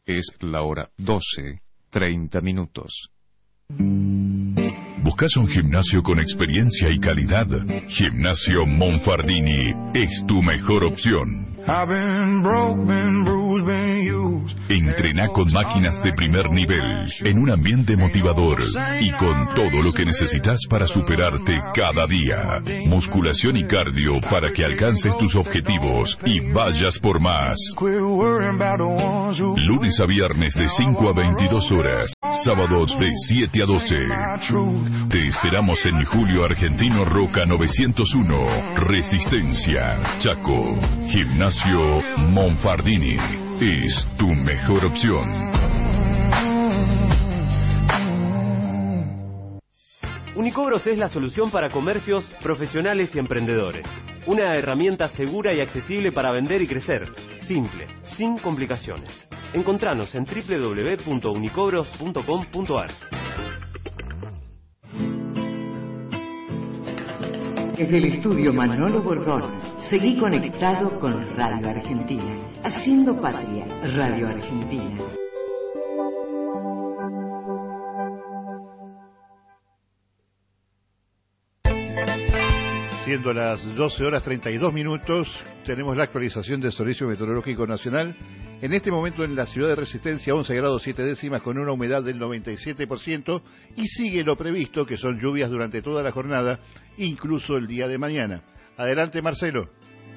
Es la hora 12:30. ¿Buscas un gimnasio con experiencia y calidad? Gimnasio Monfardini es tu mejor opción. Entrená con máquinas de primer nivel, en un ambiente motivador y con todo lo que necesitas para superarte cada día. Musculación y cardio para que alcances tus objetivos y vayas por más. Lunes a viernes de 5 a 22 horas, sábados de 7 a 12. Te esperamos en Julio Argentino Roca 901, Resistencia, Chaco. Gimnasio Monfardini es tu mejor opción. Unicobros es la solución para comercios, profesionales y emprendedores. Una herramienta segura y accesible para vender y crecer. Simple, sin complicaciones. Encontranos en www.unicobros.com.ar. Desde el estudio Manolo Bordón, seguí conectado con Radio Argentina, haciendo patria, Radio Argentina. Siendo las 12:32, tenemos la actualización del Servicio Meteorológico Nacional. En este momento en la ciudad de Resistencia, 11 grados 7 décimas con una humedad del 97% y sigue lo previsto, que son lluvias durante toda la jornada, incluso el día de mañana. Adelante, Marcelo.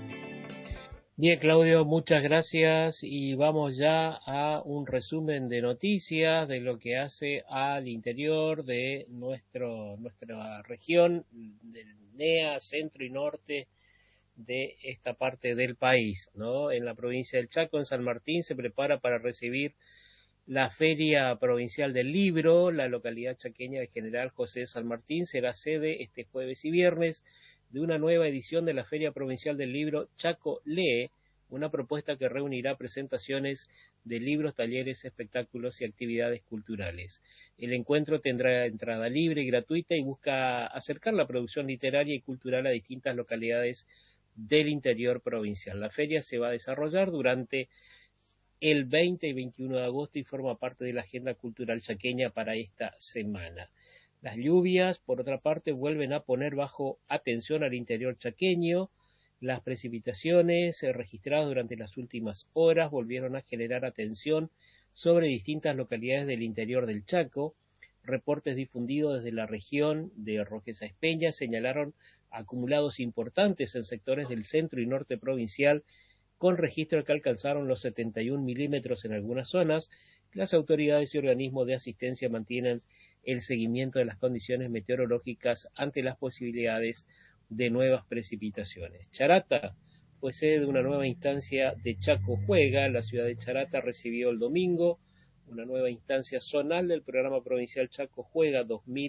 Bien, Claudio, muchas gracias y vamos ya a un resumen de noticias de lo que hace al interior de nuestra región, del NEA, centro y norte de esta parte del país, ¿no? En la provincia del Chaco, en San Martín, se prepara para recibir la Feria Provincial del Libro. La localidad chaqueña de General José de San Martín será sede este jueves y viernes de una nueva edición de la Feria Provincial del Libro Chaco Lee, una propuesta que reunirá presentaciones de libros, talleres, espectáculos y actividades culturales. El encuentro tendrá entrada libre y gratuita y busca acercar la producción literaria y cultural a distintas localidades del interior provincial. La feria se va a desarrollar durante el 20 y 21 de agosto y forma parte de la agenda cultural chaqueña para esta semana. Las lluvias, por otra parte, vuelven a poner bajo atención al interior chaqueño. Las precipitaciones registradas durante las últimas horas volvieron a generar atención sobre distintas localidades del interior del Chaco. Reportes difundidos desde la región de Roque Sáenz Peña señalaron acumulados importantes en sectores del centro y norte provincial, con registro que alcanzaron los 71 milímetros en algunas zonas. Las autoridades y organismos de asistencia mantienen el seguimiento de las condiciones meteorológicas ante las posibilidades de nuevas precipitaciones. Charata fue sede de una nueva instancia de Chaco Juega. La ciudad de Charata recibió el domingo una nueva instancia zonal del programa provincial Chaco Juega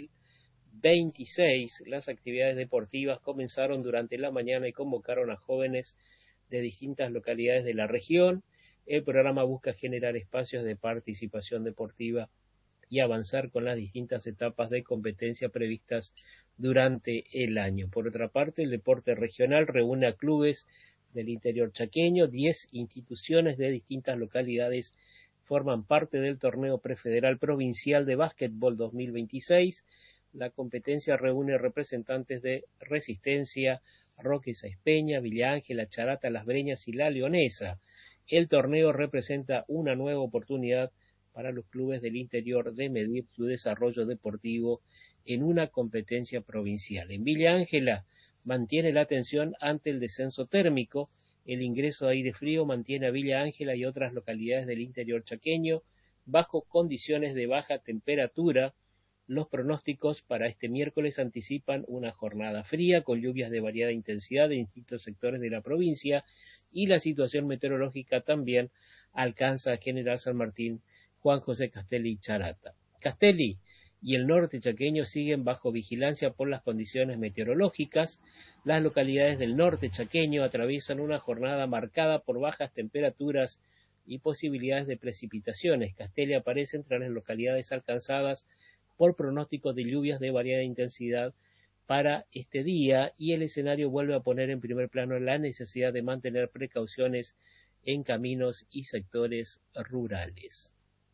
2026. Las actividades deportivas comenzaron durante la mañana y convocaron a jóvenes de distintas localidades de la región. El programa busca generar espacios de participación deportiva y avanzar con las distintas etapas de competencia previstas durante el año. Por otra parte, el deporte regional reúne a clubes del interior chaqueño. 10 instituciones de distintas localidades forman parte del torneo prefederal provincial de básquetbol 2026. La competencia reúne representantes de Resistencia, Roque Sáenz Peña, Villa Ángela, Charata, Las Breñas y La Leonesa. El torneo representa una nueva oportunidad para los clubes del interior de medir su desarrollo deportivo en una competencia provincial. En Villa Ángela mantiene la atención ante el descenso térmico. El ingreso de aire frío mantiene a Villa Ángela y otras localidades del interior chaqueño bajo condiciones de baja temperatura. Los pronósticos para este miércoles anticipan una jornada fría con lluvias de variada intensidad en distintos sectores de la provincia, y la situación meteorológica también alcanza a General San Martín, Juan José Castelli y Charata. Castelli y el norte chaqueño siguen bajo vigilancia por las condiciones meteorológicas. Las localidades del norte chaqueño atraviesan una jornada marcada por bajas temperaturas y posibilidades de precipitaciones. Castelli aparece entre las localidades alcanzadas por pronósticos de lluvias de variada intensidad para este día, y el escenario vuelve a poner en primer plano la necesidad de mantener precauciones en caminos y sectores rurales.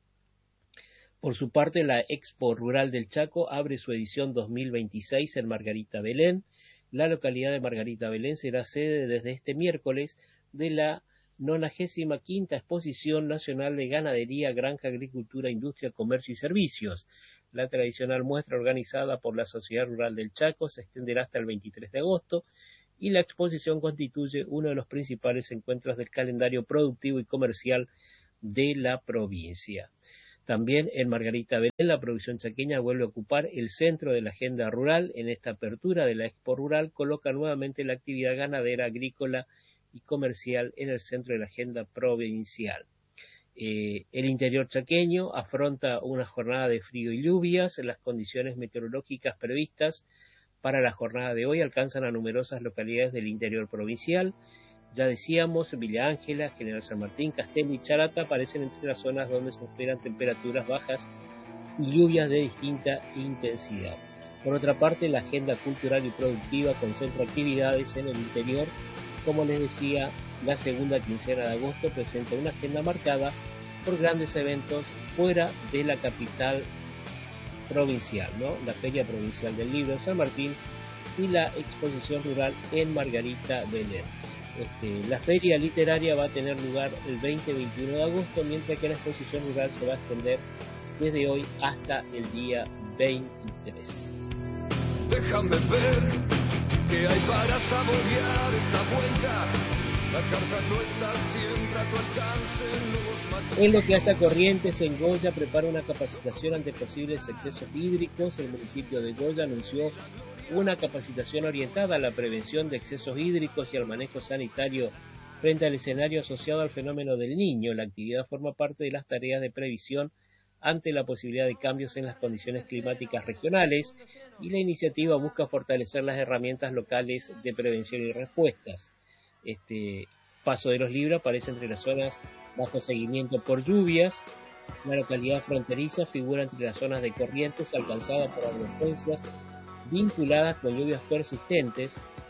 Por su parte, la Expo Rural del Chaco abre su edición 2026 en Margarita Belén. La localidad de Margarita Belén será sede desde este miércoles de la 95ª Exposición Nacional de Ganadería, Granja, Agricultura, Industria, Comercio y Servicios. La tradicional muestra organizada por la Sociedad Rural del Chaco se extenderá hasta el 23 de agosto y la exposición constituye uno de los principales encuentros del calendario productivo y comercial de la provincia. También en Margarita Belén la producción chaqueña vuelve a ocupar el centro de la agenda rural. En esta apertura de la Expo Rural coloca nuevamente la actividad ganadera, agrícola y comercial en el centro de la agenda provincial. El interior chaqueño afronta una jornada de frío y lluvias. Las condiciones meteorológicas previstas para la jornada de hoy alcanzan a numerosas localidades del interior provincial. Ya decíamos, Villa Ángela, General San Martín, Castel y Charata aparecen entre las zonas donde se esperan temperaturas bajas y lluvias de distinta intensidad. Por otra parte, la agenda cultural y productiva concentra actividades en el interior. Como les decía, la segunda quincena de agosto presenta una agenda marcada por grandes eventos fuera de la capital provincial, ¿no? La Feria Provincial del Libro en San Martín y la Exposición Rural en Margarita Belén. La feria literaria va a tener lugar el 20 y 21 de agosto, mientras que la exposición rural se va a extender desde hoy hasta el día 23. Déjame ver que hay para saborear esta vuelta. La carta no está siempre a tu alcance. En lo que hace a Corrientes, en Goya prepara una capacitación ante posibles excesos hídricos. El municipio de Goya anunció una capacitación orientada a la prevención de excesos hídricos y al manejo sanitario frente al escenario asociado al fenómeno del Niño. La actividad forma parte de las tareas de previsión ante la posibilidad de cambios en las condiciones climáticas regionales, y la iniciativa busca fortalecer las herramientas locales de prevención y respuestas. Paso de los Libres aparece entre las zonas bajo seguimiento por lluvias. La localidad fronteriza figura entre las zonas de Corrientes alcanzada por advertencias vinculadas con lluvias persistentes.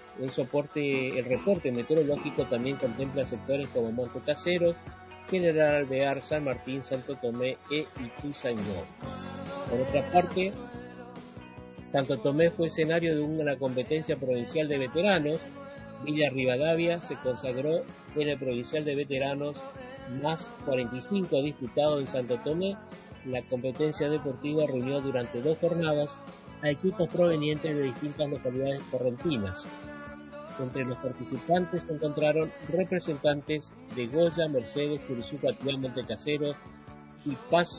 El reporte meteorológico también contempla sectores como Monte Caseros, General Alvear, San Martín, Santo Tomé e Ituzaingó. Por otra parte, Santo Tomé fue escenario de una competencia provincial de veteranos. Villa Rivadavia se consagró en el provincial de veteranos más 45 disputado en Santo Tomé. La competencia deportiva reunió durante 2 jornadas a equipos provenientes de distintas localidades correntinas. Entre los participantes se encontraron representantes de Goya, Mercedes, Curisuca, Monte Caseros y Paso